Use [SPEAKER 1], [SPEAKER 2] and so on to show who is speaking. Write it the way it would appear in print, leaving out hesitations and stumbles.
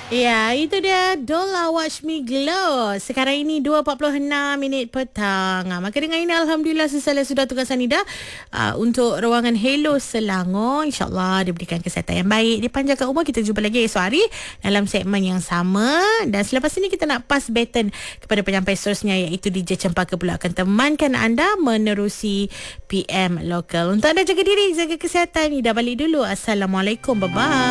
[SPEAKER 1] Ya, itu dia Dola Watch Me Glow. Sekarang ini 2.46 petang. Maka dengan ini Alhamdulillah selesai sudah tugasan Nida untuk ruangan Hello Selangor. InsyaAllah diberikan kesihatan yang baik, dipanjangkan umur. Kita jumpa lagi esok hari dalam segmen yang sama. Dan selepas ini kita nak pass baton kepada penyampai seterusnya, iaitu DJ Cempaka pula akan temankan anda menerusi PM Lokal. Untuk anda jaga diri, jaga kesihatan. Nida balik dulu. Assalamualaikum. Bye-bye.